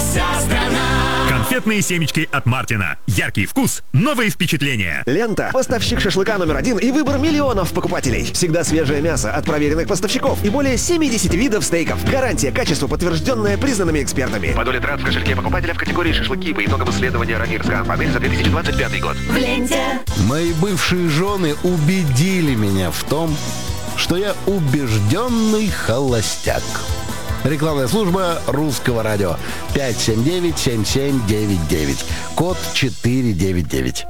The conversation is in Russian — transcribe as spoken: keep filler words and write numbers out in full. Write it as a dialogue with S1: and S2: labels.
S1: вся страна.
S2: Конфетные семечки от Мартина. Яркий вкус, новые впечатления.
S3: Лента. Поставщик шашлыка номер один и выбор миллионов покупателей. Всегда свежее мясо от проверенных поставщиков и более семьдесят видов стейков. Гарантия качества, подтвержденная признанными экспертами.
S4: По доле трат в кошельке покупателя в категории шашлыки по итогам исследования Рамирска. Панель за две тысячи двадцать пятый год.
S1: В ленте.
S5: Мои бывшие жены убедили меня в том, что я убежденный холостяк. Рекламная служба Русского радио. пять семь девять семь семь девять девять. Код четыре девять девять.